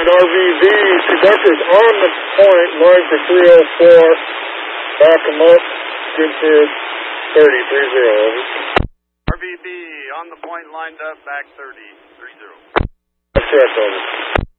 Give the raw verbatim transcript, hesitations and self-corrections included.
And R V B, conductors on the point, line for three oh four, back them up, good for thirty, three zero, over. R V B, on the point, lined up, back thirty, three zero. That's correct, over.